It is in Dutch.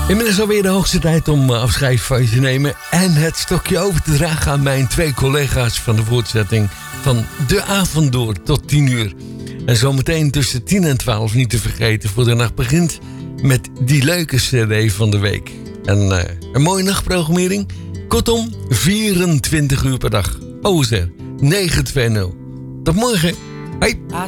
Inmiddels alweer de hoogste tijd om afscheid van je te nemen en het stokje over te dragen aan mijn 2 collega's van de voortzetting van de avond door tot 10 uur. En zometeen tussen 10 en 12 niet te vergeten, voor de nacht begint met die leuke CD van de week. En een mooie nachtprogrammering. Kortom, 24 uur per dag. Ozer 920. Tot morgen. Hoi.